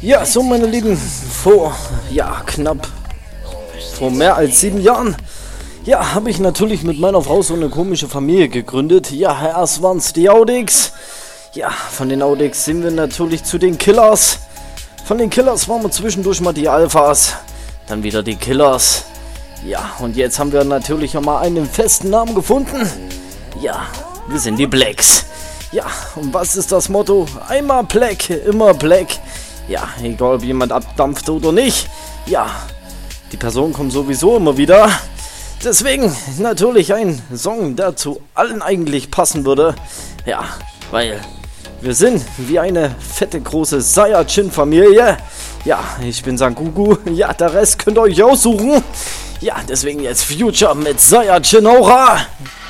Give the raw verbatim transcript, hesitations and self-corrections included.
Ja, so meine Lieben, vor, ja, knapp, vor mehr als sieben Jahren, ja, habe ich natürlich mit meiner Frau so eine komische Familie gegründet. Ja, erst waren es die Audix, ja, von den Audix sind wir natürlich zu den Killers, von den Killers waren wir zwischendurch mal die Alphas, dann wieder die Killers, ja, und jetzt haben wir natürlich auch mal einen festen Namen gefunden, ja, wir sind die Blacks. Ja, und was ist das Motto? Einmal Black, immer Black. Ja, egal ob jemand abdampft oder nicht. Ja, die Person kommt sowieso immer wieder. Deswegen natürlich ein Song, der zu allen eigentlich passen würde. Ja, weil wir sind wie eine fette große Saiyajin-Familie. Ja, ich bin Sangoku. Ja, der Rest könnt ihr euch aussuchen. Ja, deswegen jetzt Future mit Saiyajin Aura.